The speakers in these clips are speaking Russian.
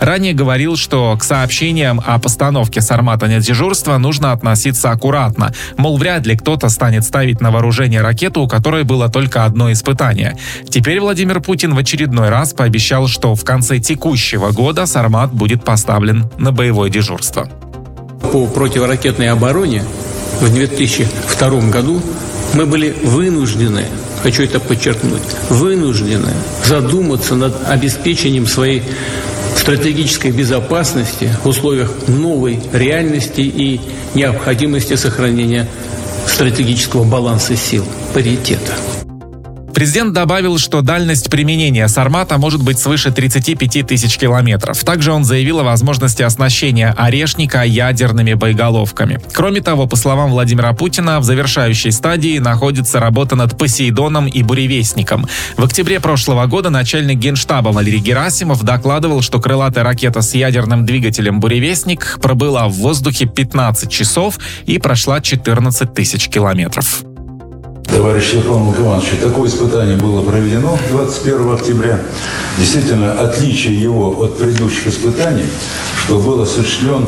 Ранее говорил, что к сообщениям о постановке «Сармата» на дежурство нужно относиться аккуратно. Мол, вряд ли кто-то станет ставить на вооружение ракету, у которой было только одно испытание. Теперь Владимир Путин в очередной раз пообещал, что в конце текущего года «Сармат» будет поставлен на боевое дежурство. По противоракетной обороне в 2002 году мы были вынуждены, хочу это подчеркнуть, вынуждены задуматься над обеспечением своей стратегической безопасности в условиях новой реальности и необходимости сохранения стратегического баланса сил, паритета. Президент добавил, что дальность применения «Сармата» может быть свыше 35 тысяч километров. Также он заявил о возможности оснащения «Орешника» ядерными боеголовками. Кроме того, по словам Владимира Путина, в завершающей стадии находится работа над «Посейдоном» и «Буревестником». В октябре прошлого года начальник Генштаба Валерий Герасимов докладывал, что крылатая ракета с ядерным двигателем «Буревестник» пробыла в воздухе 15 часов и прошла 14 тысяч километров. Товарищ Верховный командующий, такое испытание было проведено 21 октября. Действительно, отличие его от предыдущих испытаний, что был осуществлен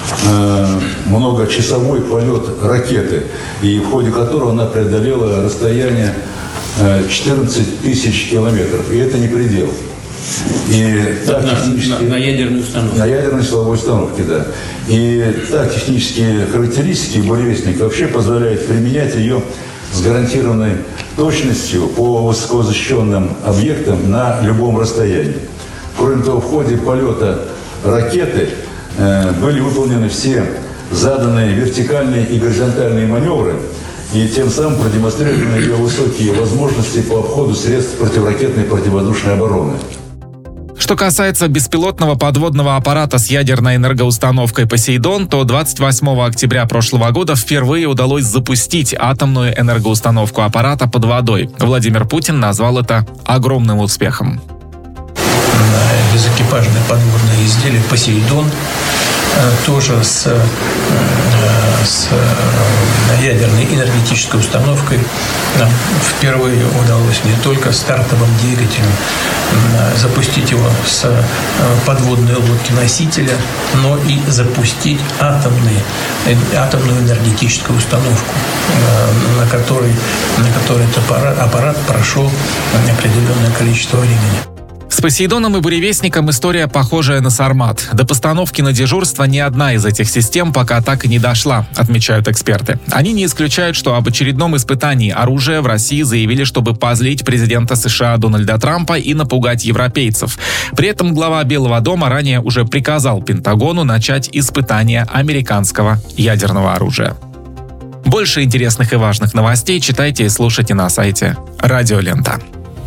многочасовой полет ракеты, и в ходе которого она преодолела расстояние 14 тысяч километров. И это не предел. И на ядерной установке. На ядерной силовой установке, да. И так технические характеристики «Буревестника» вообще позволяют применять ее с гарантированной точностью по высокозащищенным объектам на любом расстоянии. Кроме того, в ходе полета ракеты были выполнены все заданные вертикальные и горизонтальные маневры, и тем самым продемонстрированы ее высокие возможности по обходу средств противоракетной и противовоздушной обороны. Что касается беспилотного подводного аппарата с ядерной энергоустановкой «Посейдон», то 28 октября прошлого года впервые удалось запустить атомную энергоустановку аппарата под водой. Владимир Путин назвал это огромным успехом. Безэкипажное подводное изделие «Посейдон» тоже с ядерной энергетической установкой нам впервые удалось не только стартовым двигателем запустить его с подводной лодки-носителя, но и запустить атомную энергетическую установку, на которой этот аппарат прошел определенное количество времени. С «Посейдоном» и «Буревестником» история похожая на «Сармат». До постановки на дежурство ни одна из этих систем пока так и не дошла, отмечают эксперты. Они не исключают, что об очередном испытании оружия в России заявили, чтобы позлить президента США Дональда Трампа и напугать европейцев. При этом глава Белого дома ранее уже приказал Пентагону начать испытания американского ядерного оружия. Больше интересных и важных новостей читайте и слушайте на сайте Радио Лента.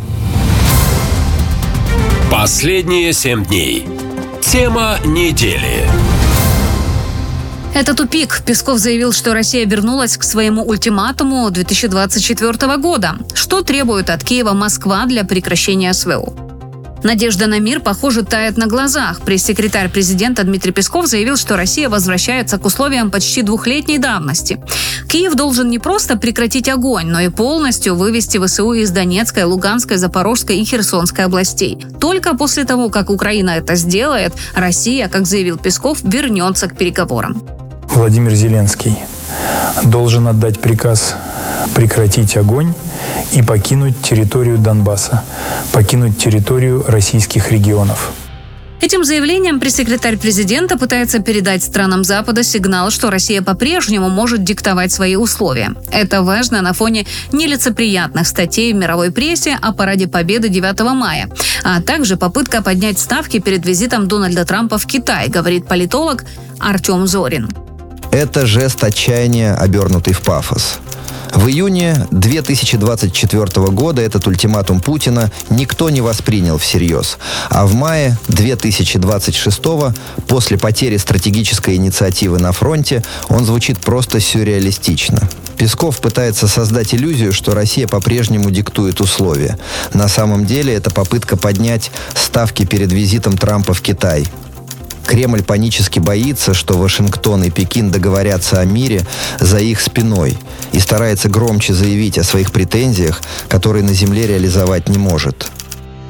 Последние 7 дней. Тема недели. Это тупик. Песков заявил, что Россия вернулась к своему ультиматуму 2024 года. Что требует от Киева Москва для прекращения СВО? Надежда на мир, похоже, тает на глазах. Пресс-секретарь президента Дмитрий Песков заявил, что Россия возвращается к условиям почти двухлетней давности. Киев должен не просто прекратить огонь, но и полностью вывести ВСУ из Донецкой, Луганской, Запорожской и Херсонской областей. Только после того, как Украина это сделает, Россия, как заявил Песков, вернется к переговорам. Владимир Зеленский должен отдать приказ прекратить огонь и покинуть территорию Донбасса, покинуть территорию российских регионов. Этим заявлением пресс-секретарь президента пытается передать странам Запада сигнал, что Россия по-прежнему может диктовать свои условия. Это важно на фоне нелицеприятных статей в мировой прессе о параде Победы 9 мая, а также попытка поднять ставки перед визитом Дональда Трампа в Китай, говорит политолог Артем Зорин. Это жест отчаяния, обернутый в пафос. В июне 2024 года этот ультиматум Путина никто не воспринял всерьез. А в мае 2026, после потери стратегической инициативы на фронте, он звучит просто сюрреалистично. Песков пытается создать иллюзию, что Россия по-прежнему диктует условия. На самом деле это попытка поднять ставки перед визитом Трампа в Китай. Кремль панически боится, что Вашингтон и Пекин договорятся о мире за их спиной и старается громче заявить о своих претензиях, которые на земле реализовать не может.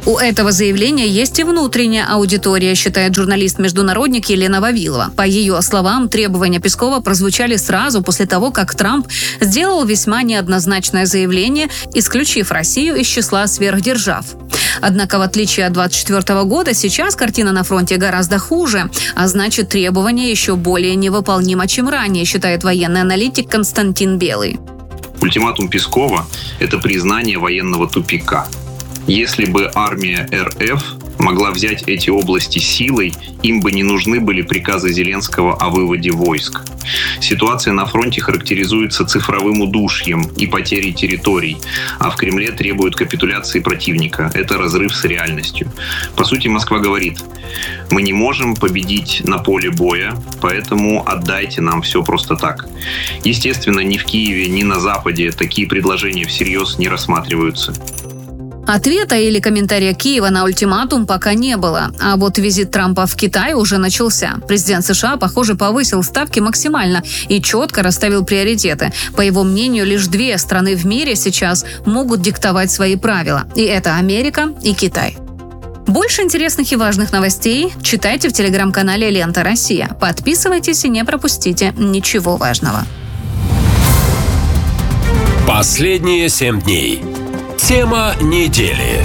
У этого заявления есть и внутренняя аудитория, считает журналист-международник Елена Вавилова. По ее словам, требования Пескова прозвучали сразу после того, как Трамп сделал весьма неоднозначное заявление, исключив Россию из числа сверхдержав. Однако, в отличие от 2024 года, сейчас картина на фронте гораздо хуже, а значит, требования еще более невыполнимы, чем ранее, считает военный аналитик Константин Белый. Ультиматум Пескова – это признание военного тупика. Если бы армия РФ могла взять эти области силой, им бы не нужны были приказы Зеленского о выводе войск. Ситуация на фронте характеризуется цифровым удушьем и потерей территорий, а в Кремле требуют капитуляции противника. Это разрыв с реальностью. По сути, Москва говорит: мы не можем победить на поле боя, поэтому отдайте нам все просто так. Естественно, ни в Киеве, ни на Западе такие предложения всерьез не рассматриваются. Ответа или комментария Киева на ультиматум пока не было. А вот визит Трампа в Китай уже начался. Президент США, похоже, повысил ставки максимально и четко расставил приоритеты. По его мнению, лишь две страны в мире сейчас могут диктовать свои правила. И это Америка и Китай. Больше интересных и важных новостей читайте в телеграм-канале «Лента Россия». Подписывайтесь и не пропустите ничего важного. Последние 7 дней. Тема недели.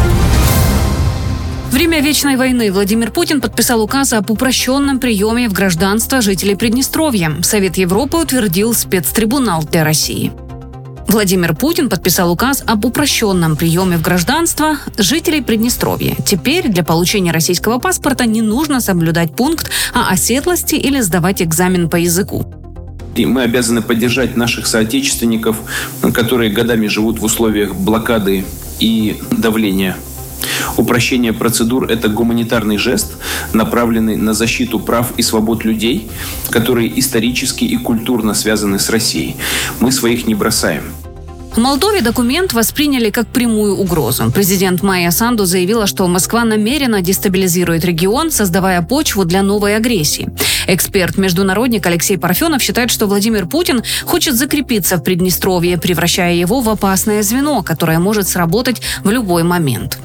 Время вечной войны Владимир Путин подписал указ об упрощенном приеме в гражданство жителей Приднестровья. Совет Европы утвердил спецтрибунал для России. Владимир Путин подписал указ об упрощенном приеме в гражданство жителей Приднестровья. Теперь для получения российского паспорта не нужно соблюдать пункт о оседлости или сдавать экзамен по языку. И мы обязаны поддержать наших соотечественников, которые годами живут в условиях блокады и давления. Упрощение процедур – это гуманитарный жест, направленный на защиту прав и свобод людей, которые исторически и культурно связаны с Россией. Мы своих не бросаем. В Молдове документ восприняли как прямую угрозу. Президент Майя Санду заявила, что Москва намеренно дестабилизирует регион, создавая почву для новой агрессии. Эксперт-международник Алексей Парфенов считает, что Владимир Путин хочет закрепиться в Приднестровье, превращая его в опасное звено, которое может сработать в любой момент.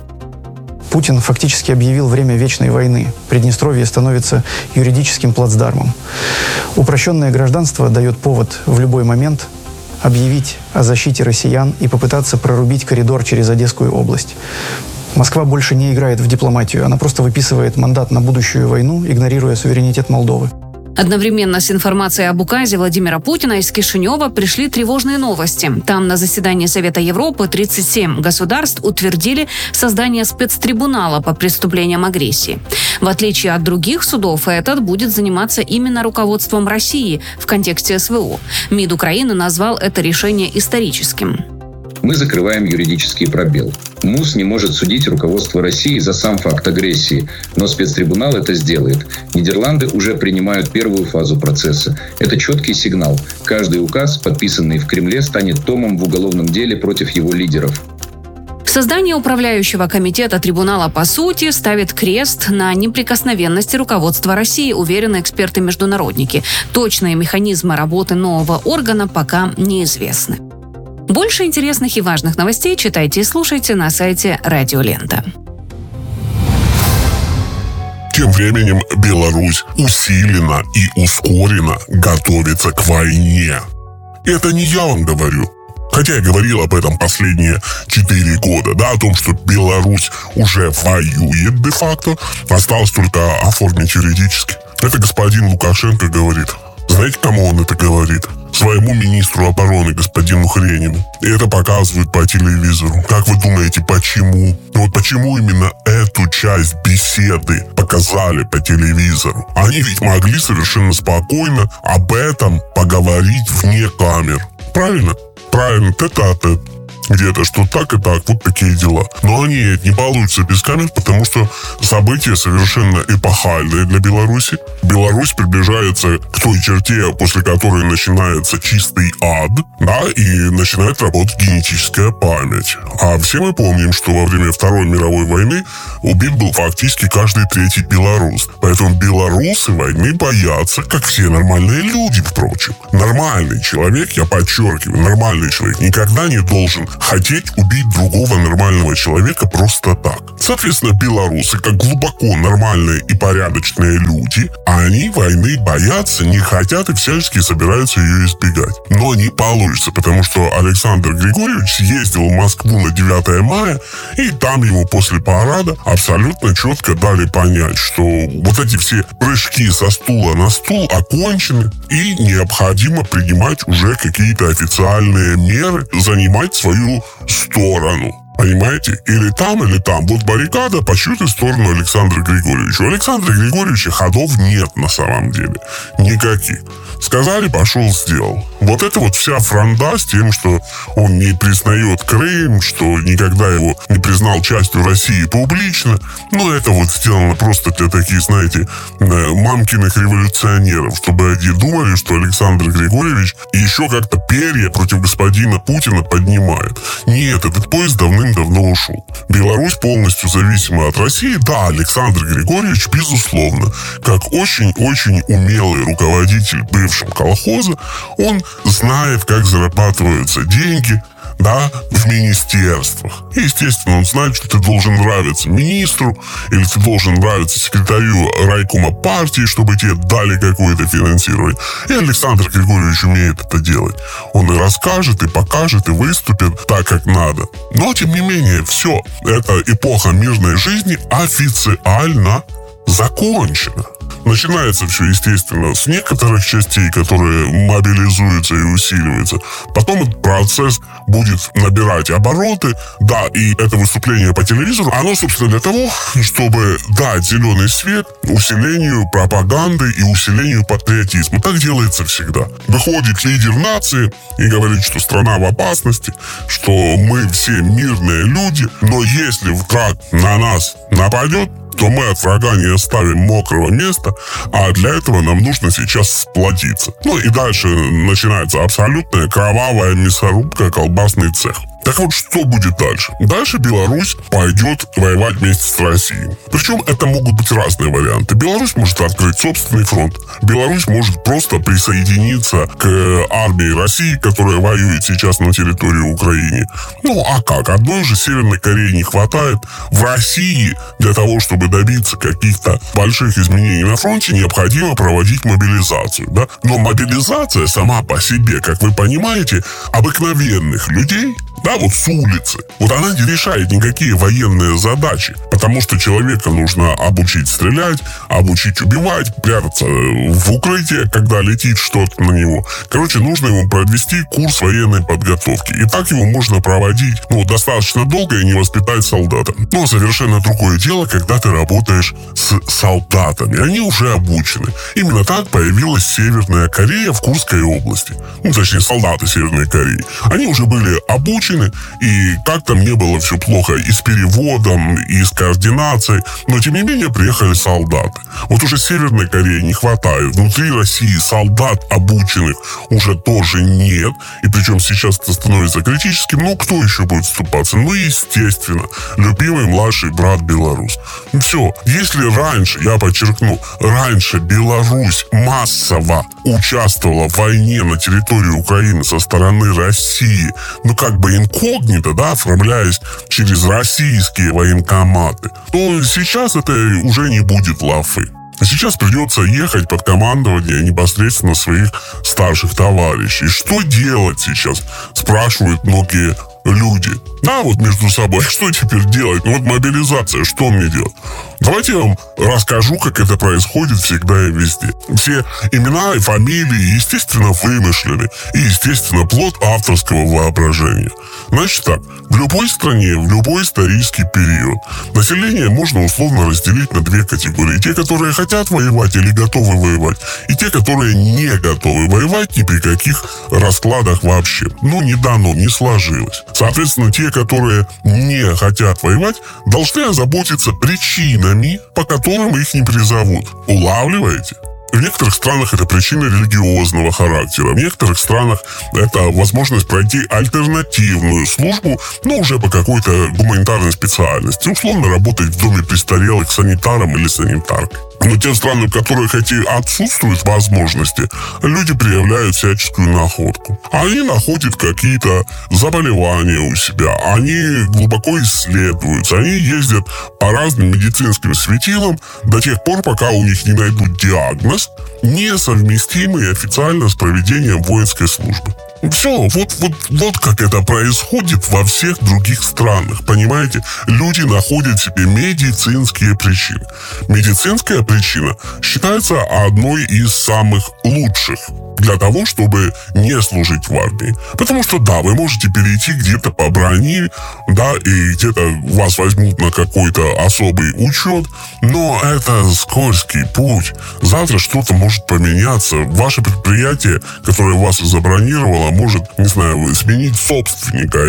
Путин фактически объявил время вечной войны. Приднестровье становится юридическим плацдармом. Упрощенное гражданство дает повод в любой момент объявить о защите россиян и попытаться прорубить коридор через Одесскую область. Москва больше не играет в дипломатию, она просто выписывает мандат на будущую войну, игнорируя суверенитет Молдовы. Одновременно с информацией об указе Владимира Путина из Кишинева пришли тревожные новости. Там на заседании Совета Европы 37 государств утвердили создание спецтрибунала по преступлениям агрессии. В отличие от других судов, этот будет заниматься именно руководством России в контексте СВО. МИД Украины назвал это решение историческим. Мы закрываем юридический пробел. МУС не может судить руководство России за сам факт агрессии, но спецтрибунал это сделает. Нидерланды уже принимают первую фазу процесса. Это четкий сигнал. Каждый указ, подписанный в Кремле, станет томом в уголовном деле против его лидеров. Создание управляющего комитета трибунала, по сути, ставит крест на неприкосновенности руководства России, уверены эксперты-международники. Точные механизмы работы нового органа пока неизвестны. Больше интересных и важных новостей читайте и слушайте на сайте Радио Лента. Тем временем Беларусь усиленно и ускоренно готовится к войне. Это не я вам говорю. Хотя я говорил об этом последние 4 года, да, о том, что Беларусь уже воюет де-факто, осталось только оформить юридически. Это господин Лукашенко говорит. Знаете, кому он это говорит? Своему министру обороны, господину Хренину. И это показывают по телевизору. Как вы думаете, почему? Ну вот почему именно эту часть беседы показали по телевизору? Они ведь могли совершенно спокойно об этом поговорить вне камер. Правильно? Правильно, тет-а-тет. Где-то что так и так, вот такие дела. Но они не получится без камер, потому что события совершенно эпохальные для Беларуси. Беларусь приближается к той черте, после которой начинается чистый ад, да, и начинает работать генетическая память. А все мы помним, что во время Второй мировой войны убит был фактически каждый третий белорус. Поэтому белорусы войны боятся, как все нормальные люди, впрочем. Нормальный человек, я подчеркиваю, нормальный человек никогда не должен хотеть убить другого нормального человека просто так. Соответственно, белорусы, как глубоко нормальные и порядочные люди, они войны боятся, не хотят и всячески собираются ее избегать. Но не получится, потому что Александр Григорьевич ездил в Москву на 9 мая, и там ему после парада абсолютно четко дали понять, что вот эти все прыжки со стула на стул окончены, и необходимо принимать уже какие-то официальные меры, занимать свою сторону. Понимаете? Или там. Вот баррикада по чью-то сторону Александра Григорьевича. У Александра Григорьевича ходов нет на самом деле. Никаких. Сказали, пошел, сделал. Вот это вот вся фронда с тем, что он не признает Крым, что никогда его не признал частью России публично. Ну, это вот сделано просто для таких, знаете, мамкиных революционеров, чтобы они думали, что Александр Григорьевич еще как-то перья против господина Путина поднимает. Нет, этот поезд давным-давно ушел. Беларусь полностью зависима от России. Да, Александр Григорьевич, безусловно, как очень-очень умелый руководитель бывшего колхоза, он знает, как зарабатываются деньги, да, в министерствах. И, естественно, он знает, что ты должен нравиться министру, или ты должен нравиться секретарю райкома партии, чтобы тебе дали какое-то финансирование. И Александр Григорьевич умеет это делать. Он и расскажет, и покажет, и выступит так, как надо. Но, тем не менее, все, эта эпоха мирной жизни официально закончена. Начинается все, естественно, с некоторых частей, которые мобилизуются и усиливаются. Потом этот процесс будет набирать обороты. Да, и это выступление по телевизору, оно, собственно, для того, чтобы дать зеленый свет усилению пропаганды и усилению патриотизма. Так делается всегда. Выходит лидер нации и говорит, что страна в опасности, что мы все мирные люди, но если враг на нас нападет, то мы от врага не оставим мокрого места, а для этого нам нужно сейчас сплотиться. Ну и дальше начинается абсолютная кровавая мясорубка, колбасный цех. Так вот, что будет дальше? Дальше Беларусь пойдет воевать вместе с Россией. Причем это могут быть разные варианты. Беларусь может открыть собственный фронт. Беларусь может просто присоединиться к армии России, которая воюет сейчас на территории Украины. Ну, а как? Одной же Северной Кореи не хватает. В России для того, чтобы добиться каких-то больших изменений на фронте, необходимо проводить мобилизацию. Да? Но мобилизация сама по себе, как вы понимаете, обыкновенных людей, да, вот с улицы, вот она не решает никакие военные задачи, потому что человека нужно обучить стрелять, обучить убивать, прятаться в укрытие, когда летит что-то на него. Короче, нужно ему провести курс военной подготовки. И так его можно проводить, достаточно долго и не воспитать солдата. Но совершенно другое дело, когда ты работаешь с солдатами. Они уже обучены. Именно так появилась Северная Корея в Курской области. Точнее, солдаты Северной Кореи. Они уже были обучены, и как там не было все плохо и с переводом, и с координацией, но тем не менее приехали солдаты. Вот уже Северной Кореи не хватает. Внутри России солдат обученных уже тоже нет. И причем сейчас это становится критическим. Но кто еще будет вступаться? Ну, естественно, любимый младший брат Беларусь. Все. Если раньше, я подчеркну, раньше Беларусь массово участвовала в войне на территории Украины со стороны России, как бы инкогнито, да, оформляясь через российские военкоматы, то сейчас это уже не будет лафы. Сейчас придется ехать под командование непосредственно своих старших товарищей. Что делать сейчас? Спрашивают многие люди. Да, вот между собой. Что теперь делать? Вот мобилизация, что мне делать? Давайте я вам расскажу, как это происходит всегда и везде. Все имена и фамилии, естественно, вымышлены. И, естественно, плод авторского воображения. Значит так, в любой стране, в любой исторический период население можно условно разделить на две категории. Те, которые хотят воевать или готовы воевать, и те, которые не готовы воевать ни при каких раскладах вообще. Не дано, не сложилось. Соответственно, те, которые не хотят воевать, должны озаботиться причинами, по которым их не призовут. Улавливаете? В некоторых странах это причина религиозного характера. В некоторых странах это возможность пройти альтернативную службу, уже по какой-то гуманитарной специальности. Условно работать в доме престарелых санитаром или санитаркой. Но те страны, в которых эти отсутствуют возможности, люди проявляют всяческую находку. Они находят какие-то заболевания у себя, они глубоко исследуются, они ездят по разным медицинским светилам до тех пор, пока у них не найдут диагноз, несовместимый официально с проведением воинской службы. Все, вот как это происходит во всех других странах, понимаете? Люди находят себе медицинские причины. Медицинская причина считается одной из самых лучших для того, чтобы не служить в армии. Потому что, да, вы можете перейти где-то по броне, да, и где-то вас возьмут на какой-то особый учет, но это скользкий путь. Завтра что-то может поменяться. Ваше предприятие, которое вас забронировало, может, не знаю, сменить собственника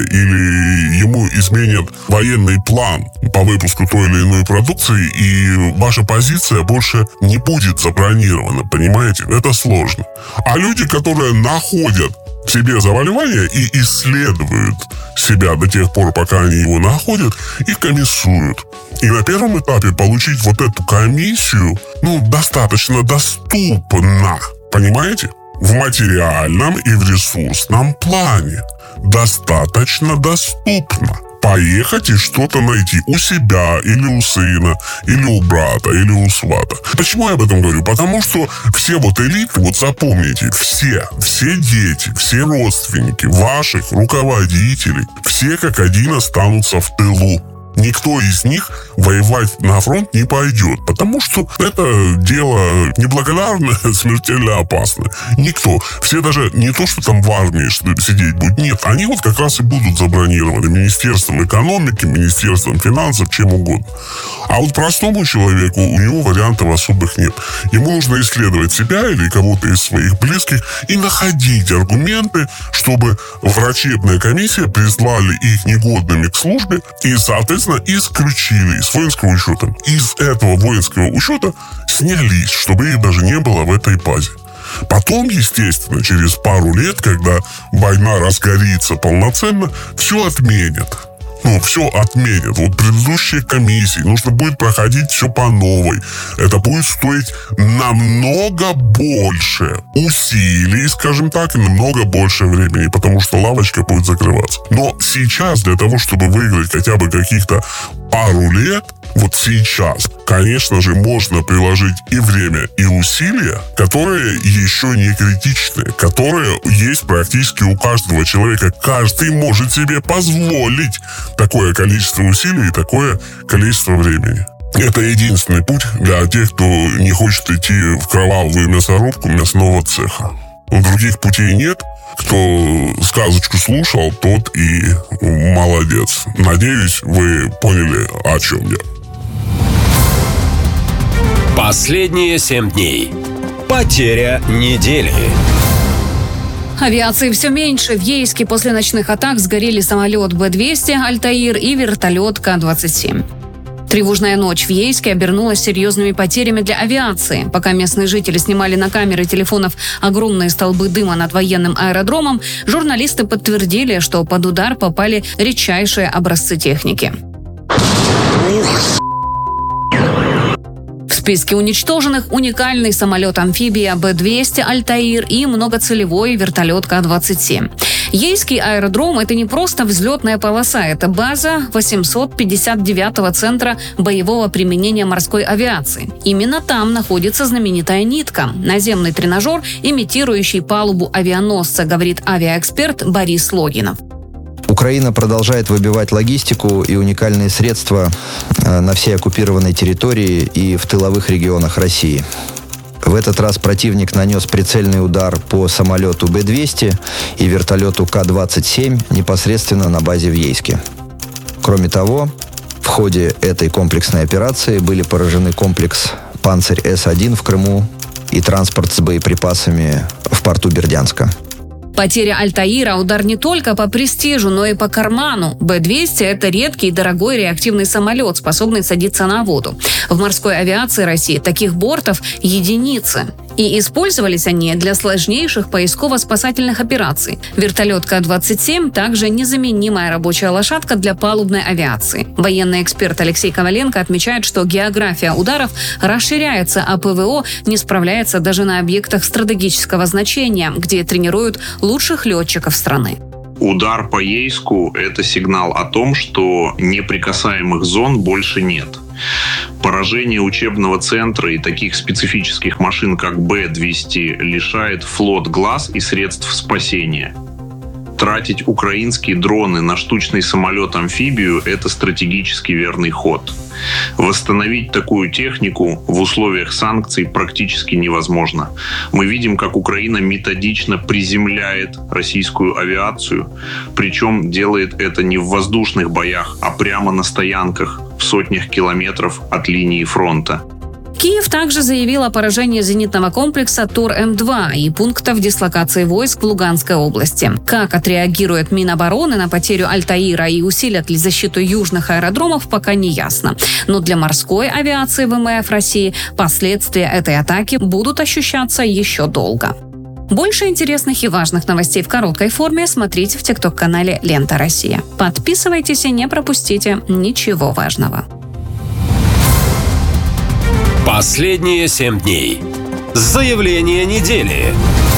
или ему изменят военный план по выпуску той или иной продукции, и ваша позиция больше не будет забронирована, понимаете? Это сложно. А люди, которые находят в себе заболевание и исследуют себя до тех пор, пока они его находят, их комиссуют. И на первом этапе получить вот эту комиссию, достаточно доступно, понимаете? В материальном и в ресурсном плане. Достаточно доступно. Поехать и что-то найти у себя, или у сына, или у брата, или у свата. Почему я об этом говорю? Потому что все элиты, запомните, все дети, все родственники ваших руководителей, все как один останутся в тылу. Никто из них воевать на фронт не пойдет, потому что это дело неблагодарное, смертельно опасное. Никто. Все даже не то, что там в армии сидеть будут. Нет, они как раз и будут забронированы Министерством экономики, Министерством финансов, чем угодно. А простому человеку у него вариантов особых нет. Ему нужно исследовать себя или кого-то из своих близких и находить аргументы, чтобы врачебная комиссия признали их негодными к службе и, соответственно, исключили из воинского учета. Из этого воинского учета снялись, чтобы их даже не было в этой базе. Потом, естественно, через пару лет, когда война разгорится полноценно, все отменят. Все отменят. Предыдущие комиссии, нужно будет проходить все по новой. Это будет стоить намного больше усилий, скажем так, и намного больше времени, потому что лавочка будет закрываться. Но сейчас для того, чтобы выиграть хотя бы каких-то пару лет, сейчас, конечно же, можно приложить и время, и усилия, которые еще не критичны, которые есть практически у каждого человека. Каждый может себе позволить такое количество усилий и такое количество времени. Это единственный путь для тех, кто не хочет идти в кровавую мясорубку мясного цеха. Других путей нет. Кто сказочку слушал, тот и молодец. Надеюсь, вы поняли, о чем я. Последние 7 дней. Потеря недели. Авиации все меньше. В Ейске после ночных атак сгорели самолет Б-200 «Альтаир» и вертолет К-27. Тревожная ночь в Ейске обернулась серьезными потерями для авиации. Пока местные жители снимали на камеры телефонов огромные столбы дыма над военным аэродромом, журналисты подтвердили, что под удар попали редчайшие образцы техники. В списке уничтоженных уникальный самолет-амфибия Б-200 «Альтаир» и многоцелевой вертолет К-27. Ейский аэродром – это не просто взлетная полоса, это база 859-го центра боевого применения морской авиации. Именно там находится знаменитая «Нитка» – наземный тренажер, имитирующий палубу авианосца, говорит авиаэксперт Борис Логинов. Украина продолжает выбивать логистику и уникальные средства на всей оккупированной территории и в тыловых регионах России. В этот раз противник нанес прицельный удар по самолету Б-200 и вертолету К-27 непосредственно на базе в Ейске. Кроме того, в ходе этой комплексной операции были поражены комплекс «Панцирь С-1» в Крыму и транспорт с боеприпасами в порту Бердянска. Потеря Альтаира – удар не только по престижу, но и по карману. Б-200 – это редкий и дорогой реактивный самолет, способный садиться на воду. В морской авиации России таких бортов единицы. И использовались они для сложнейших поисково-спасательных операций. Вертолет К-27 – также незаменимая рабочая лошадка для палубной авиации. Военный эксперт Алексей Коваленко отмечает, что география ударов расширяется, а ПВО не справляется даже на объектах стратегического значения, где тренируют лучших летчиков страны. Удар по Ейску – это сигнал о том, что неприкасаемых зон больше нет. Поражение учебного центра и таких специфических машин, как Б-200, лишает флот глаз и средств спасения. Тратить украинские дроны на штучный самолет-амфибию – это стратегически верный ход. Восстановить такую технику в условиях санкций практически невозможно. Мы видим, как Украина методично приземляет российскую авиацию, причем делает это не в воздушных боях, а прямо на стоянках в сотнях километров от линии фронта. Киев также заявил о поражении зенитного комплекса Тор-М2 и пунктов дислокации войск в Луганской области. Как отреагирует Минобороны на потерю Альтаира и усилят ли защиту южных аэродромов, пока не ясно. Но для морской авиации ВМФ России последствия этой атаки будут ощущаться еще долго. Больше интересных и важных новостей в короткой форме смотрите в ТикТок-канале «Лента Россия». Подписывайтесь и не пропустите ничего важного. Последние 7 дней. Заявление недели.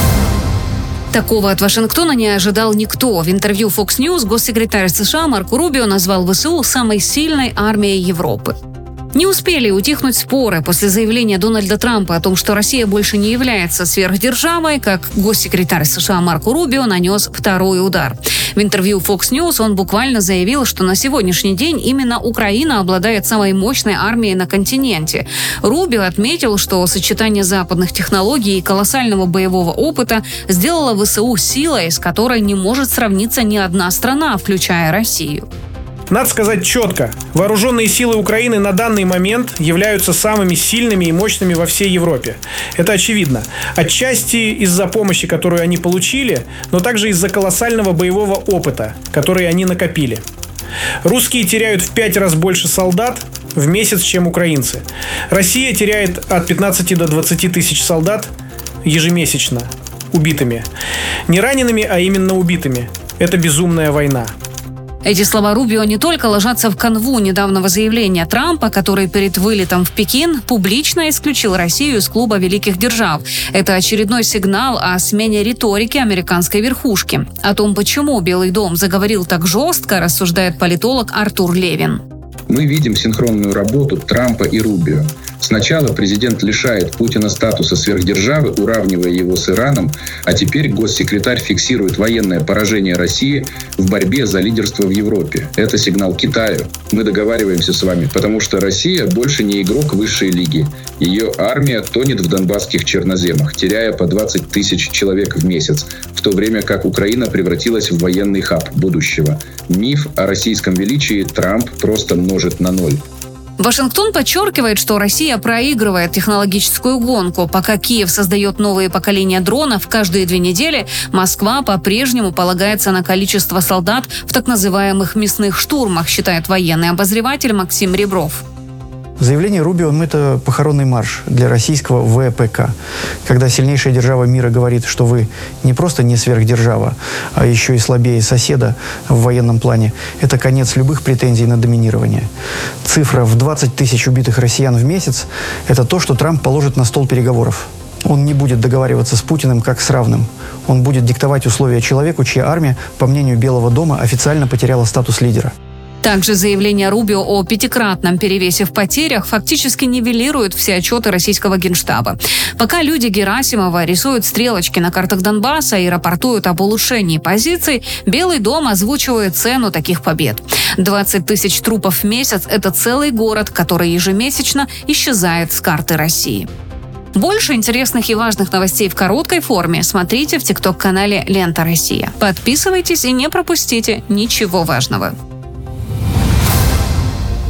Такого от Вашингтона не ожидал никто. В интервью Fox News госсекретарь США Марко Рубио назвал ВСУ самой сильной армией Европы. Не успели утихнуть споры после заявления Дональда Трампа о том, что Россия больше не является сверхдержавой, как госсекретарь США Марко Рубио нанес второй удар. В интервью Fox News он буквально заявил, что на сегодняшний день именно Украина обладает самой мощной армией на континенте. Рубио отметил, что сочетание западных технологий и колоссального боевого опыта сделало ВСУ силой, с которой не может сравниться ни одна страна, включая Россию. Надо сказать четко, вооруженные силы Украины на данный момент являются самыми сильными и мощными во всей Европе. Это очевидно. Отчасти из-за помощи, которую они получили, но также из-за колоссального боевого опыта, который они накопили. Русские теряют в 5 раз больше солдат в месяц, чем украинцы. Россия теряет от 15 до 20 тысяч солдат ежемесячно убитыми. Не ранеными, а именно убитыми. Это безумная война. Эти слова Рубио не только ложатся в канву недавнего заявления Трампа, который перед вылетом в Пекин публично исключил Россию из клуба великих держав. Это очередной сигнал о смене риторики американской верхушки. О том, почему Белый дом заговорил так жестко, рассуждает политолог Артур Левин. Мы видим синхронную работу Трампа и Рубио. Сначала президент лишает Путина статуса сверхдержавы, уравнивая его с Ираном, а теперь госсекретарь фиксирует военное поражение России в борьбе за лидерство в Европе. Это сигнал Китаю. Мы договариваемся с вами, потому что Россия больше не игрок высшей лиги. Ее армия тонет в донбасских черноземах, теряя по 20 тысяч человек в месяц, в то время как Украина превратилась в военный хаб будущего. Миф о российском величии Трамп просто множит на 0. Вашингтон подчеркивает, что Россия проигрывает технологическую гонку. Пока Киев создает новые поколения дронов каждые 2 недели, Москва по-прежнему полагается на количество солдат в так называемых мясных штурмах, считает военный обозреватель Максим Ребров. Заявление Рубио – это похоронный марш для российского ВПК. Когда сильнейшая держава мира говорит, что вы не просто не сверхдержава, а еще и слабее соседа в военном плане, это конец любых претензий на доминирование. Цифра в 20 тысяч убитых россиян в месяц – это то, что Трамп положит на стол переговоров. Он не будет договариваться с Путиным как с равным. Он будет диктовать условия человеку, чья армия, по мнению Белого дома, официально потеряла статус лидера. Также заявление Рубио о 5-кратном перевесе в потерях фактически нивелирует все отчеты российского генштаба. Пока люди Герасимова рисуют стрелочки на картах Донбасса и рапортуют об улучшении позиций, Белый дом озвучивает цену таких побед. 20 тысяч трупов в месяц – это целый город, который ежемесячно исчезает с карты России. Больше интересных и важных новостей в короткой форме смотрите в ТикТок-канале «Лента Россия». Подписывайтесь и не пропустите ничего важного.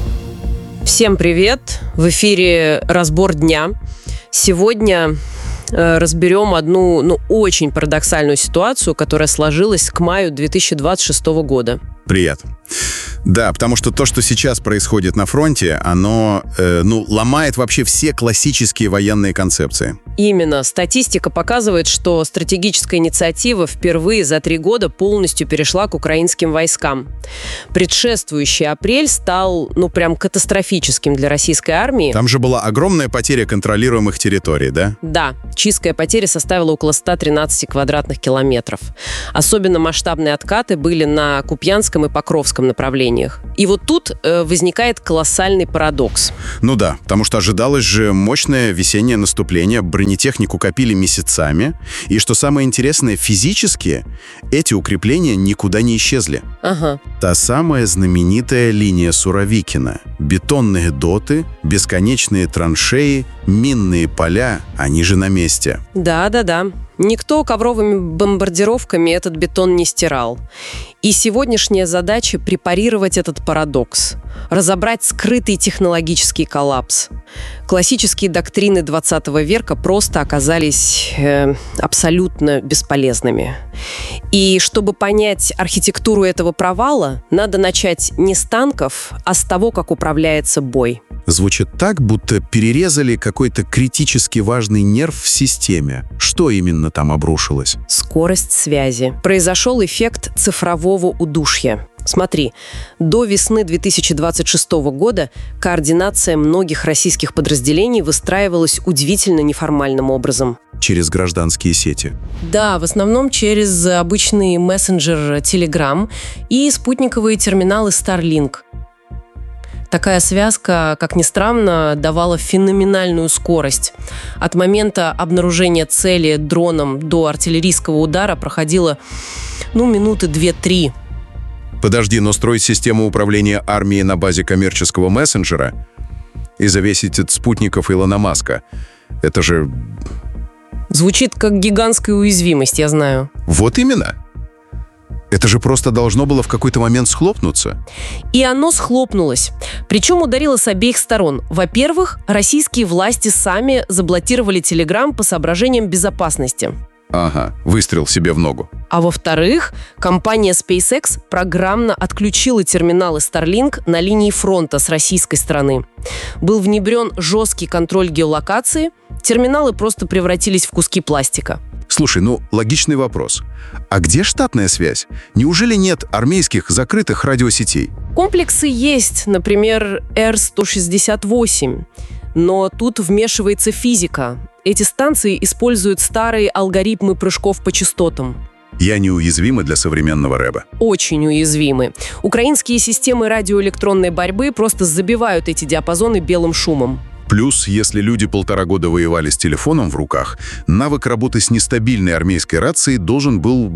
Всем привет! В эфире «Разбор дня». Сегодня разберем одну, очень парадоксальную ситуацию, которая сложилась к маю 2026 года. Привет. Да, потому что то, что сейчас происходит на фронте, оно ломает вообще все классические военные концепции. Именно. Статистика показывает, что стратегическая инициатива впервые за 3 года полностью перешла к украинским войскам. Предшествующий апрель стал, прям катастрофическим для российской армии. Там же была огромная потеря контролируемых территорий, да? Да. Чистая потеря составила около 113 квадратных километров. Особенно масштабные откаты были на Купьянском и Покровском направлениях. И вот тут возникает колоссальный парадокс. Ну да, потому что ожидалось же мощное весеннее наступление, бронетехнику копили месяцами, и, что самое интересное, физически эти укрепления никуда не исчезли. Ага. Та самая знаменитая линия Суровикина. Бетонные доты, бесконечные траншеи, минные поля, они же на месте. Да. Никто ковровыми бомбардировками этот бетон не стирал. И сегодняшняя задача — препарировать этот парадокс, разобрать скрытый технологический коллапс. Классические доктрины 20 века просто оказались абсолютно бесполезными. И чтобы понять архитектуру этого провала, надо начать не с танков, а с того, как управляется бой. Звучит так, будто перерезали какой-то критически важный нерв в системе. Что именно там обрушилось? Скорость связи. Произошел эффект цифрового удушья. Смотри, до весны 2026 года координация многих российских подразделений выстраивалась удивительно неформальным образом. Через гражданские сети. Да, в основном через обычный мессенджер Telegram и спутниковые терминалы Starlink. Такая связка, как ни странно, давала феноменальную скорость. От момента обнаружения цели дроном до артиллерийского удара проходило, минуты 2-3. Подожди, но строить систему управления армией на базе коммерческого мессенджера и завесить от спутников Илона Маска — это же... Звучит как гигантская уязвимость, я знаю. Вот именно. Это же просто должно было в какой-то момент схлопнуться. И оно схлопнулось. Причем ударило с обеих сторон. Во-первых, российские власти сами заблокировали Telegram по соображениям безопасности. Ага, выстрел себе в ногу. А во-вторых, компания SpaceX программно отключила терминалы Starlink на линии фронта с российской стороны. Был внедрен жесткий контроль геолокации, терминалы просто превратились в куски пластика. Слушай, логичный вопрос. А где штатная связь? Неужели нет армейских закрытых радиосетей? Комплексы есть, например, Р-168. Но тут вмешивается физика. Эти станции используют старые алгоритмы прыжков по частотам. И они уязвимы для современного рэба. Очень уязвимы. Украинские системы радиоэлектронной борьбы просто забивают эти диапазоны белым шумом. Плюс, если люди 1,5 года воевали с телефоном в руках, навык работы с нестабильной армейской рацией должен был,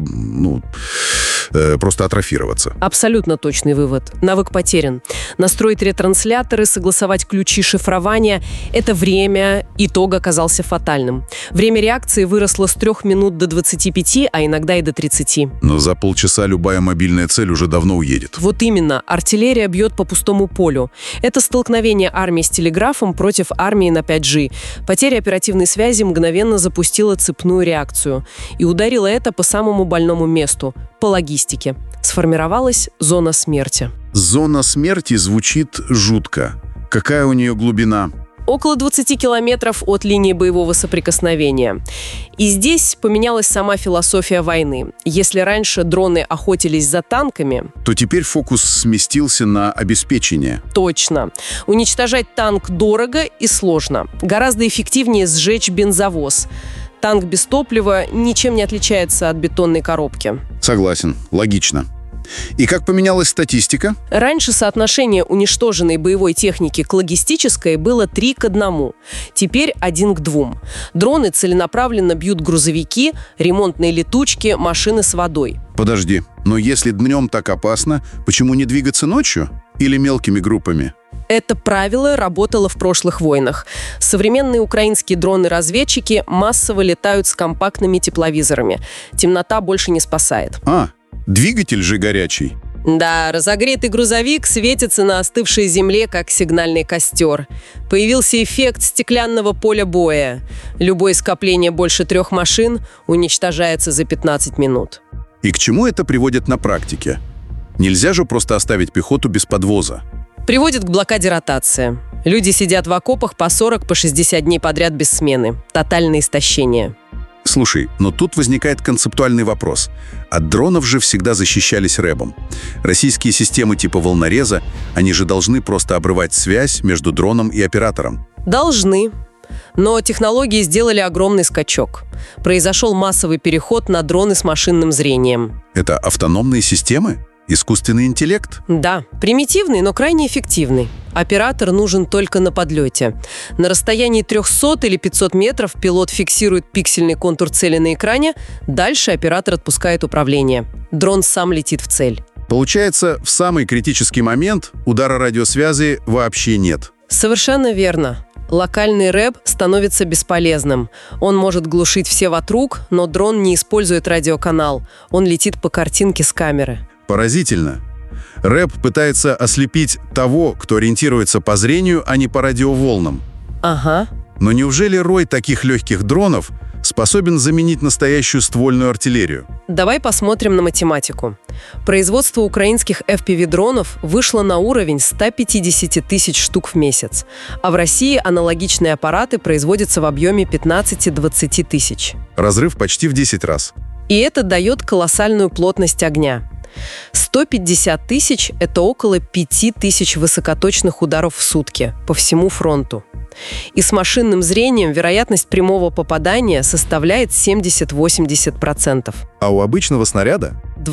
просто атрофироваться. Абсолютно точный вывод. Навык потерян. Настроить ретрансляторы, согласовать ключи шифрования – это время, итог оказался фатальным. Время реакции выросло с 3 минут до 25, а иногда и до 30. Но за полчаса любая мобильная цель уже давно уедет. Вот именно. Артиллерия бьет по пустому полю. Это столкновение армии с телеграфом против армии на 5G. Потеря оперативной связи мгновенно запустила цепную реакцию. И ударило это по самому больному месту – по логистике. Сформировалась зона смерти. Зона смерти звучит жутко. Какая у нее глубина? Около 20 километров от линии боевого соприкосновения. И здесь поменялась сама философия войны. Если раньше дроны охотились за танками, то теперь фокус сместился на обеспечение. Точно. Уничтожать танк дорого и сложно. Гораздо эффективнее сжечь бензовоз. Танк без топлива ничем не отличается от бетонной коробки. Согласен. Логично. И как поменялась статистика? Раньше соотношение уничтоженной боевой техники к логистической было 3:1. Теперь 1:2. Дроны целенаправленно бьют грузовики, ремонтные летучки, машины с водой. Подожди, но если днем так опасно, почему не двигаться ночью? Или мелкими группами? Это правило работало в прошлых войнах. Современные украинские дроны-разведчики массово летают с компактными тепловизорами. Темнота больше не спасает. Двигатель же горячий. Да, разогретый грузовик светится на остывшей земле, как сигнальный костер. Появился эффект стеклянного поля боя. Любое скопление больше 3 машин уничтожается за 15 минут. И к чему это приводит на практике? Нельзя же просто оставить пехоту без подвоза. Приводит к блокаде ротации. Люди сидят в окопах по 40, по 60 дней подряд без смены. Тотальное истощение. Слушай, но тут возникает концептуальный вопрос. От дронов же всегда защищались рэбом. Российские системы типа волнореза, они же должны просто обрывать связь между дроном и оператором. Должны. Но технологии сделали огромный скачок. Произошел массовый переход на дроны с машинным зрением. Это автономные системы? Искусственный интеллект? Да, примитивный, но крайне эффективный. Оператор нужен только на подлете. На расстоянии 300 или 500 метров пилот фиксирует пиксельный контур цели на экране, дальше оператор отпускает управление. Дрон сам летит в цель. Получается, в самый критический момент удара радиосвязи вообще нет. Совершенно верно. Локальный рэб становится бесполезным. Он может глушить все вокруг, но дрон не использует радиоканал. Он летит по картинке с камеры. Поразительно. рэб пытается ослепить того, кто ориентируется по зрению, а не по радиоволнам. Ага. Но неужели рой таких легких дронов способен заменить настоящую ствольную артиллерию? Давай посмотрим на математику. Производство украинских FPV-дронов вышло на уровень 150 тысяч штук в месяц, а в России аналогичные аппараты производятся в объеме 15-20 тысяч. Разрыв почти в 10 раз. И это дает колоссальную плотность огня. 150 тысяч – это около 5000 высокоточных ударов в сутки по всему фронту. И с машинным зрением вероятность прямого попадания составляет 70-80%. А у обычного снаряда?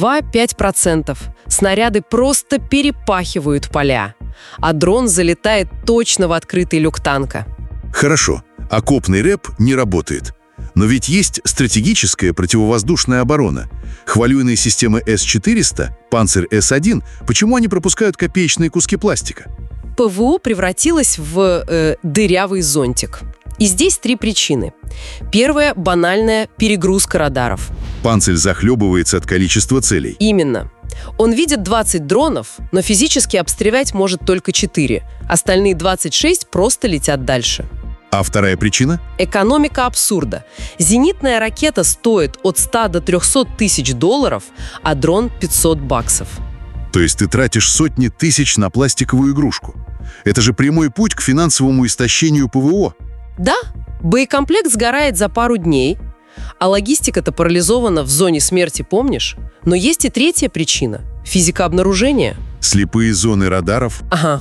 2-5%. Снаряды просто перепахивают поля, а дрон залетает точно в открытый люк танка. Хорошо, окопный рэб не работает. Но ведь есть стратегическая противовоздушная оборона. Хваленые системы С-400, Панцирь С-1, почему они пропускают копеечные куски пластика? ПВО превратилось в дырявый зонтик. И здесь 3 причины. Первая – банальная перегрузка радаров. Панцирь захлебывается от количества целей. Именно. Он видит 20 дронов, но физически обстрелять может только 4. Остальные 26 просто летят дальше. А вторая причина? Экономика абсурда. Зенитная ракета стоит от 100 до 300 тысяч долларов, а дрон $500. То есть ты тратишь сотни тысяч на пластиковую игрушку. Это же прямой путь к финансовому истощению ПВО. Да, боекомплект сгорает за пару дней, а логистика-то парализована в зоне смерти, помнишь? Но есть и третья причина – физика обнаружения. Слепые зоны радаров? Ага.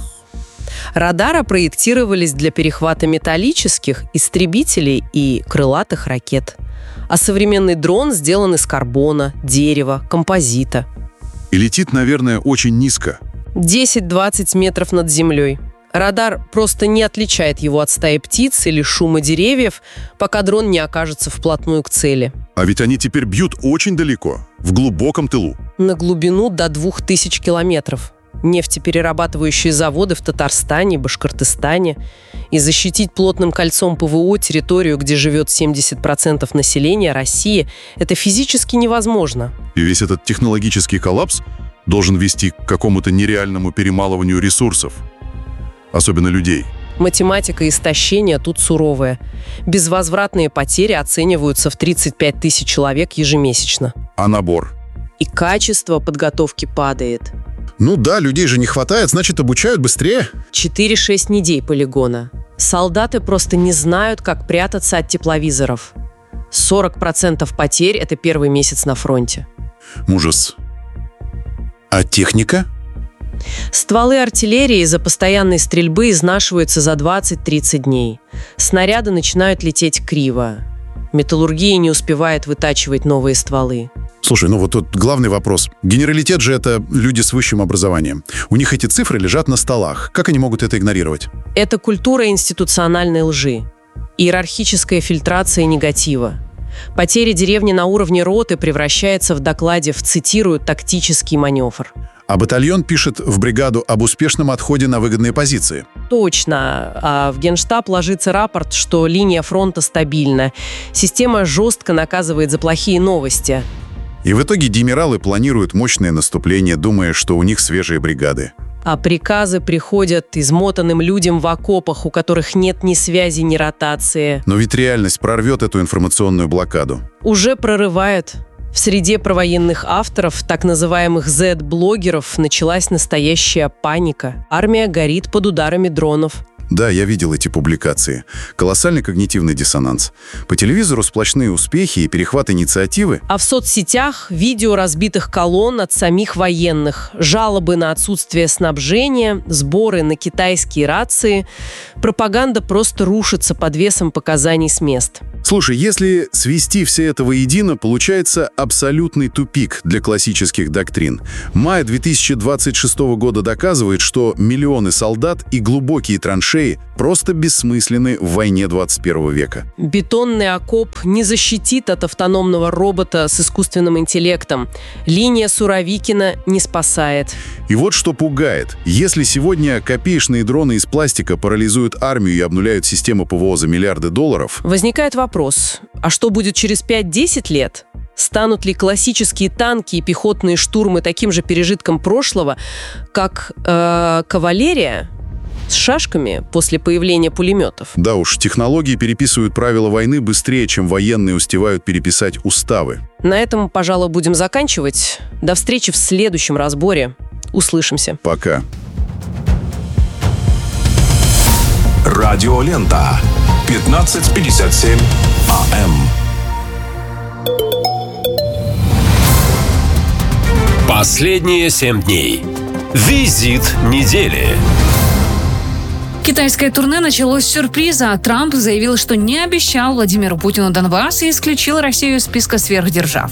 Радары проектировались для перехвата металлических, истребителей и крылатых ракет. А современный дрон сделан из карбона, дерева, композита. И летит, наверное, очень низко. 10-20 метров над землей. Радар просто не отличает его от стаи птиц или шума деревьев, пока дрон не окажется вплотную к цели. А ведь они теперь бьют очень далеко, в глубоком тылу. На глубину до 2000 километров. Нефтеперерабатывающие заводы в Татарстане, Башкортостане. И защитить плотным кольцом ПВО территорию, где живет 70% населения России, это физически невозможно. И весь этот технологический коллапс должен вести к какому-то нереальному перемалыванию ресурсов. Особенно людей. Математика истощения тут суровая. Безвозвратные потери оцениваются в 35 тысяч человек ежемесячно. А набор? И качество подготовки падает. Ну да, людей же не хватает, значит, обучают быстрее. 4-6 недель полигона. Солдаты просто не знают, как прятаться от тепловизоров. 40% потерь – это первый месяц на фронте. Ужас. А техника? Стволы артиллерии из-за постоянной стрельбы изнашиваются за 20-30 дней. Снаряды начинают лететь криво. Металлургия не успевает вытачивать новые стволы. Слушай, ну вот тут главный вопрос. Генералитет же это люди с высшим образованием. У них эти цифры лежат на столах. Как они могут это игнорировать? Это культура институциональной лжи. Иерархическая фильтрация негатива. Потеря деревни на уровне роты превращается в докладе в, цитирую, тактический маневр. А батальон пишет в бригаду об успешном отходе на выгодные позиции. Точно. А в Генштаб ложится рапорт, что линия фронта стабильна. Система жестко наказывает за плохие новости. И в итоге генералы планируют мощное наступление, думая, что у них свежие бригады. А приказы приходят измотанным людям в окопах, у которых нет ни связи, ни ротации. Но ведь реальность прорвет эту информационную блокаду. Уже прорывает. В среде провоенных авторов, так называемых Z-блогеров, началась настоящая паника. Армия горит под ударами дронов. Да, я видел эти публикации. Колоссальный когнитивный диссонанс. По телевизору сплошные успехи и перехват инициативы. А в соцсетях видео разбитых колонн от самих военных, жалобы на отсутствие снабжения, сборы на китайские рации. Пропаганда просто рушится под весом показаний с мест. Слушай, если свести все это воедино, получается абсолютный тупик для классических доктрин. Май 2026 года доказывает, что миллионы солдат и глубокие траншеи просто бессмысленны в войне 21 века. Бетонный окоп не защитит от автономного робота с искусственным интеллектом. Линия Суровикина не спасает. И вот что пугает. Если сегодня копеечные дроны из пластика парализуют армию и обнуляют систему ПВО за миллиарды долларов... Возникает вопрос, а что будет через 5-10 лет? Станут ли классические танки и пехотные штурмы таким же пережитком прошлого, как кавалерия с шашками после появления пулеметов? Да уж, технологии переписывают правила войны быстрее, чем военные успевают переписать уставы. На этом, пожалуй, будем заканчивать. До встречи в следующем разборе. Услышимся. Пока. Радиолента. 15:57 АМ. Последние 7 дней. Визит недели. Китайское турне началось с сюрприза. Трамп заявил, что не обещал Владимиру Путину Донбасс и исключил Россию из списка сверхдержав.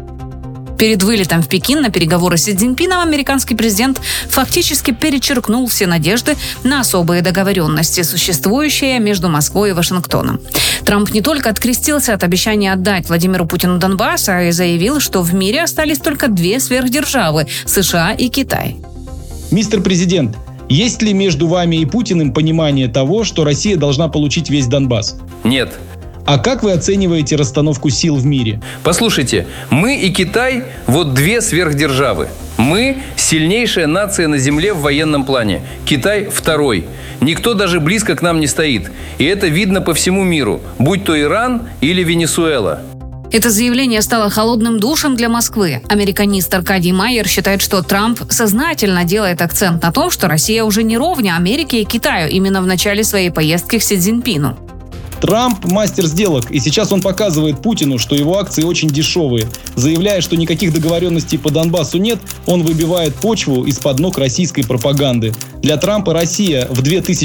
Перед вылетом в Пекин на переговоры с Си Цзиньпином американский президент фактически перечеркнул все надежды на особые договоренности, существующие между Москвой и Вашингтоном. Трамп не только открестился от обещания отдать Владимиру Путину Донбасс, а и заявил, что в мире остались только две сверхдержавы – США и Китай. Мистер президент, есть ли между вами и Путиным понимание того, что Россия должна получить весь Донбасс? Нет. А как вы оцениваете расстановку сил в мире? Послушайте, мы и Китай – вот две сверхдержавы. Мы – сильнейшая нация на Земле в военном плане. Китай – второй. Никто даже близко к нам не стоит. И это видно по всему миру, будь то Иран или Венесуэла. Это заявление стало холодным душем для Москвы. Американист Аркадий Майер считает, что Трамп сознательно делает акцент на том, что Россия уже не ровня Америке и Китаю именно в начале своей поездки к Си Цзиньпину. Трамп – мастер сделок, и сейчас он показывает Путину, что его акции очень дешевые. Заявляя, что никаких договоренностей по Донбассу нет, он выбивает почву из-под ног российской пропаганды. Для Трампа Россия в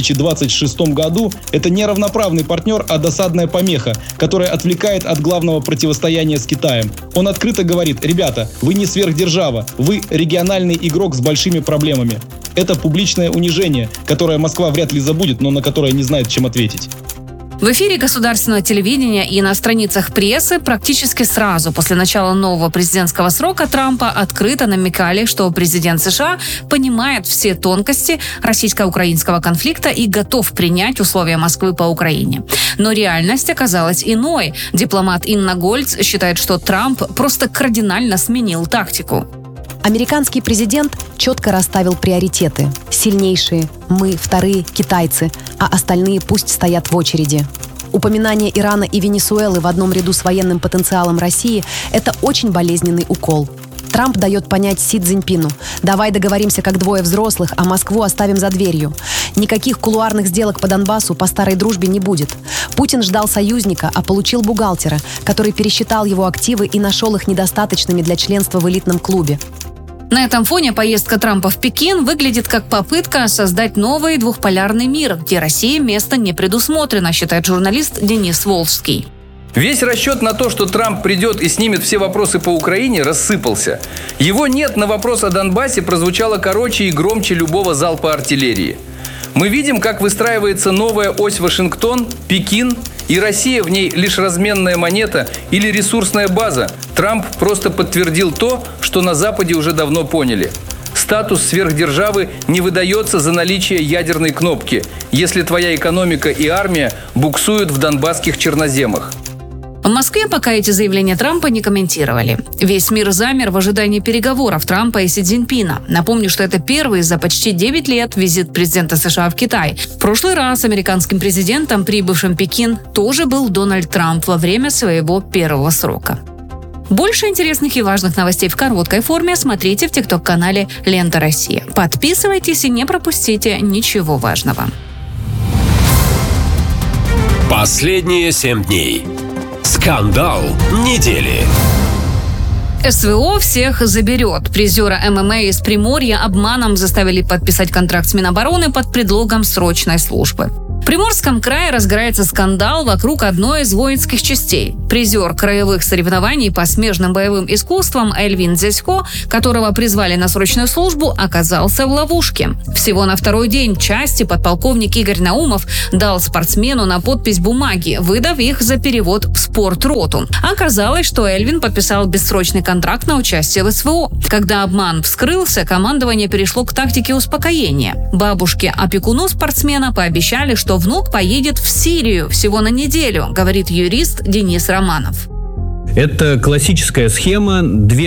2026 году – это не равноправный партнер, а досадная помеха, которая отвлекает от главного противостояния с Китаем. Он открыто говорит: ребята, вы не сверхдержава, вы региональный игрок с большими проблемами. Это публичное унижение, которое Москва вряд ли забудет, но на которое не знает, чем ответить. В эфире государственного телевидения и на страницах прессы практически сразу после начала нового президентского срока Трампа открыто намекали, что президент США понимает все тонкости российско-украинского конфликта и готов принять условия Москвы по Украине. Но реальность оказалась иной. Дипломат Инна Гольц считает, что Трамп просто кардинально сменил тактику. Американский президент четко расставил приоритеты. Сильнейшие – мы, вторые – китайцы, а остальные пусть стоят в очереди. Упоминание Ирана и Венесуэлы в одном ряду с военным потенциалом России – это очень болезненный укол. Трамп дает понять Си Цзиньпину: давай договоримся как двое взрослых, а Москву оставим за дверью. Никаких кулуарных сделок по Донбассу по старой дружбе не будет. Путин ждал союзника, а получил бухгалтера, который пересчитал его активы и нашел их недостаточными для членства в элитном клубе. На этом фоне поездка Трампа в Пекин выглядит как попытка создать новый двухполярный мир, где России место не предусмотрено, считает журналист Денис Волжский. Весь расчет на то, что Трамп придет и снимет все вопросы по Украине, рассыпался. Его «нет» на вопрос о Донбассе прозвучало короче и громче любого залпа артиллерии. Мы видим, как выстраивается новая ось Вашингтон, Пекин, и Россия в ней лишь разменная монета или ресурсная база. Трамп просто подтвердил то, что на Западе уже давно поняли. Статус сверхдержавы не выдается за наличие ядерной кнопки, если твоя экономика и армия буксуют в донбасских черноземах. В Москве пока эти заявления Трампа не комментировали. Весь мир замер в ожидании переговоров Трампа и Си Цзиньпина. Напомню, что это первый за почти 9 лет визит президента США в Китай. В прошлый раз американским президентом, прибывшим в Пекин, тоже был Дональд Трамп во время своего первого срока. Больше интересных и важных новостей в короткой форме смотрите в ТикТок-канале «Лента Россия». Подписывайтесь и не пропустите ничего важного. Последние 7 дней. Скандал недели. СВО всех заберет. Призера ММА из Приморья обманом заставили подписать контракт с Минобороны под предлогом срочной службы. В Приморском крае разгорается скандал вокруг одной из воинских частей. Призер краевых соревнований по смежным боевым искусствам Эльвин Дзясько, которого призвали на срочную службу, оказался в ловушке. Всего на второй день части подполковник Игорь Наумов дал спортсмену на подпись бумаги, выдав их за перевод в спортроту. Оказалось, что Эльвин подписал бессрочный контракт на участие в СВО. Когда обман вскрылся, командование перешло к тактике успокоения. Бабушке-опекуну спортсмена пообещали, что внук поедет в Сирию всего на неделю, говорит юрист Денис Романов. Это классическая схема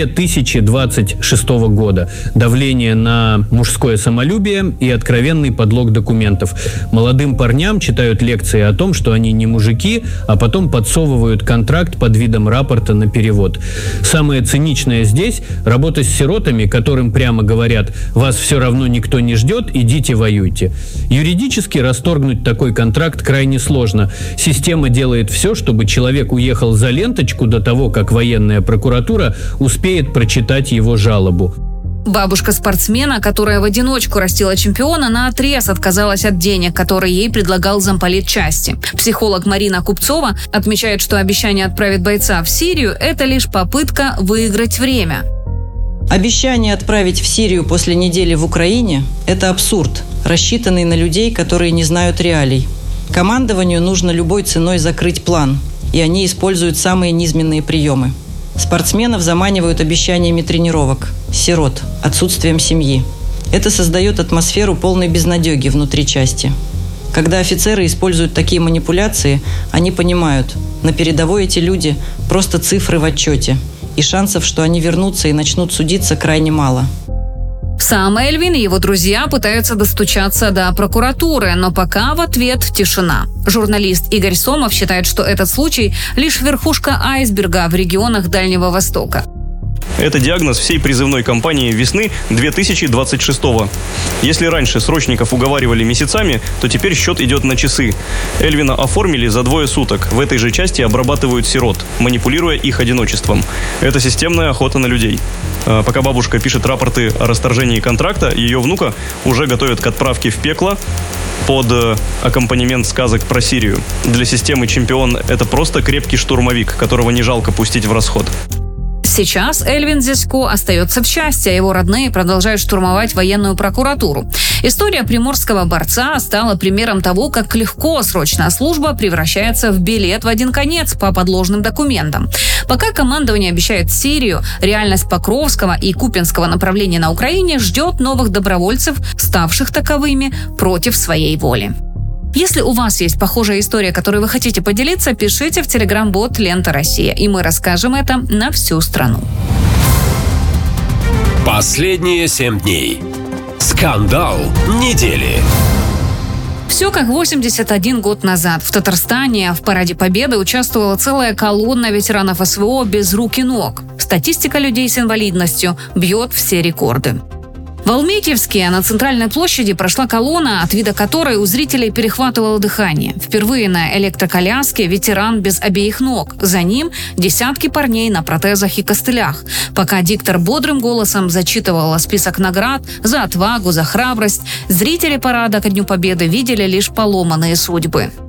2026 года. Давление на мужское самолюбие и откровенный подлог документов. Молодым парням читают лекции о том, что они не мужики, а потом подсовывают контракт под видом рапорта на перевод. Самое циничное здесь – работа с сиротами, которым прямо говорят: «Вас все равно никто не ждет, идите воюйте». Юридически расторгнуть такой контракт крайне сложно. Система делает все, чтобы человек уехал за ленточку до того, как военная прокуратура успеет прочитать его жалобу. Бабушка спортсмена, которая в одиночку растила чемпиона, наотрез отказалась от денег, которые ей предлагал замполит части. Психолог Марина Купцова отмечает, что обещание отправить бойца в Сирию – это лишь попытка выиграть время. Обещание отправить в Сирию после недели в Украине – это абсурд, рассчитанный на людей, которые не знают реалий. Командованию нужно любой ценой закрыть план, и они используют самые низменные приемы. Спортсменов заманивают обещаниями тренировок, сирот, отсутствием семьи. Это создает атмосферу полной безнадеги внутри части. Когда офицеры используют такие манипуляции, они понимают, на передовой эти люди – просто цифры в отчете, и шансов, что они вернутся и начнут судиться, крайне мало. Сам Эльвин и его друзья пытаются достучаться до прокуратуры, но пока в ответ тишина. Журналист Игорь Сомов считает, что этот случай – лишь верхушка айсберга в регионах Дальнего Востока. Это диагноз всей призывной кампании весны 2026-го. Если раньше срочников уговаривали месяцами, то теперь счет идет на часы. Эльвина оформили за 2 суток. В этой же части обрабатывают сирот, манипулируя их одиночеством. Это системная охота на людей. Пока бабушка пишет рапорты о расторжении контракта, ее внука уже готовят к отправке в пекло под аккомпанемент сказок про Сирию. Для системы «Чемпион» это просто крепкий штурмовик, которого не жалко пустить в расход. Сейчас Эльвин Дзясько остается в части, а его родные продолжают штурмовать военную прокуратуру. История приморского борца стала примером того, как легко срочная служба превращается в билет в один конец по подложным документам. Пока командование обещает Сирию, реальность Покровского и Купянского направления на Украине ждет новых добровольцев, ставших таковыми против своей воли. Если у вас есть похожая история, которой вы хотите поделиться, пишите в телеграм-бот «Лента Россия», и мы расскажем это на всю страну. Последние 7 дней. Скандал недели. Все как 81 год назад. В Татарстане в Параде Победы участвовала целая колонна ветеранов СВО без рук и ног. Статистика людей с инвалидностью бьет все рекорды. В Альметьевске на центральной площади прошла колонна, от вида которой у зрителей перехватывало дыхание. Впервые на электроколяске ветеран без обеих ног. За ним десятки парней на протезах и костылях. Пока диктор бодрым голосом зачитывал список наград за отвагу, за храбрость, зрители парада ко Дню Победы видели лишь поломанные судьбы.